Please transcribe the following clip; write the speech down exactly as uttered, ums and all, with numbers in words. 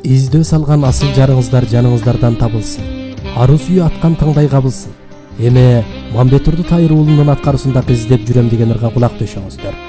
издөө салган асыл жарыңыздар жаныңыздардан табылсын. Арыз үй аткан таңдай кабылсын. Эме Мамбетурду Тайыр уулунун аткарысында издеп жүрөм деген ырга кулак төшөңүздөр.